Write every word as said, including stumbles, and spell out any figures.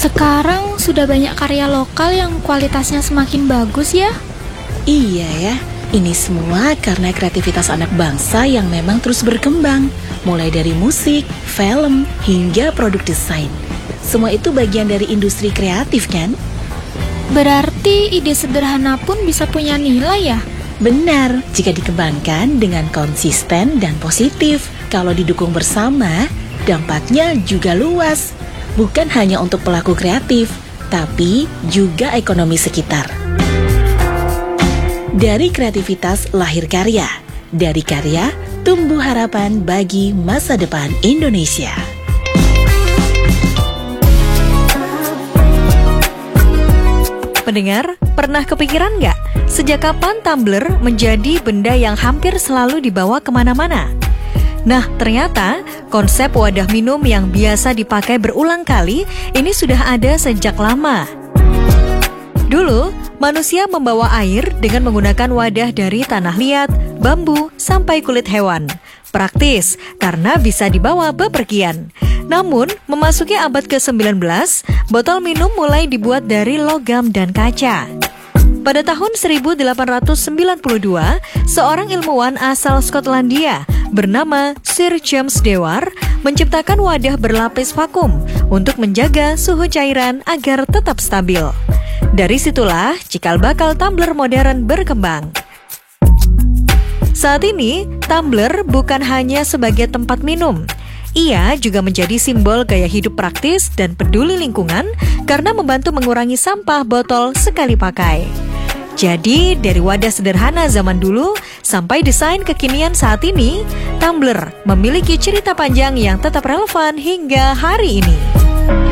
Sekarang sudah banyak karya lokal yang kualitasnya semakin bagus ya. Iya ya, ini semua karena kreativitas anak bangsa yang memang terus berkembang. Mulai dari musik, film, hingga produk desain. Semua itu bagian dari industri kreatif kan? Berarti ide sederhana pun bisa punya nilai ya? Benar, jika dikembangkan dengan konsisten dan positif. Kalau didukung bersama, dampaknya juga luas. Bukan hanya untuk pelaku kreatif, tapi juga ekonomi sekitar. Dari kreativitas lahir karya, dari karya tumbuh harapan bagi masa depan Indonesia. Pendengar, pernah kepikiran nggak sejak kapan tumbler menjadi benda yang hampir selalu dibawa kemana-mana? Nah, ternyata konsep wadah minum yang biasa dipakai berulang kali ini sudah ada sejak lama. Dulu, manusia membawa air dengan menggunakan wadah dari tanah liat, bambu, sampai kulit hewan. Praktis, karena bisa dibawa bepergian. Namun, memasuki abad ke sembilan belas, botol minum mulai dibuat dari logam dan kaca. Pada tahun seribu delapan ratus sembilan puluh dua, seorang ilmuwan asal Skotlandia bernama Sir James Dewar menciptakan wadah berlapis vakum untuk menjaga suhu cairan agar tetap stabil. Dari situlah cikal bakal tumbler modern berkembang. Saat ini, tumbler bukan hanya sebagai tempat minum. Ia juga menjadi simbol gaya hidup praktis dan peduli lingkungan karena membantu mengurangi sampah botol sekali pakai. Jadi, dari wadah sederhana zaman dulu sampai desain kekinian saat ini, tumbler memiliki cerita panjang yang tetap relevan hingga hari ini.